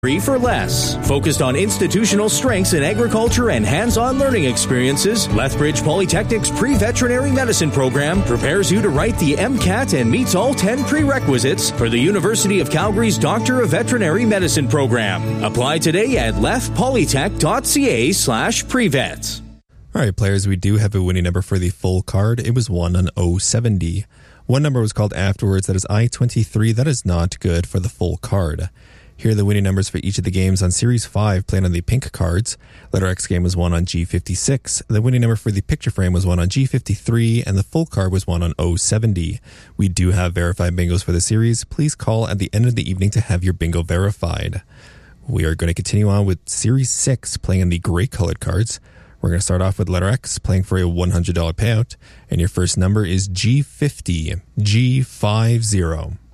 Free for less. Focused on institutional strengths in agriculture and hands-on learning experiences, Lethbridge Polytechnic's pre-veterinary medicine program prepares you to write the MCAT and meets all 10 prerequisites for the University of Calgary's Doctor of Veterinary Medicine program. Apply today at lethpolytech.ca/prevet. All right, players, we do have a winning number for the full card. It was 1 on 070. One number was called afterwards. That is I-23. That is not good for the full card. Here are the winning numbers for each of the games on Series 5 played on the pink cards. Letter X game was 1 on G56. The winning number for the picture frame was 1 on G53, and the full card was 1 on 070. We do have verified bingos for the series. Please call at the end of the evening to have your bingo verified. We are going to continue on with Series 6 playing on the gray colored cards. We're going to start off with letter X playing for a $100 payout, and your first number is G50. G50.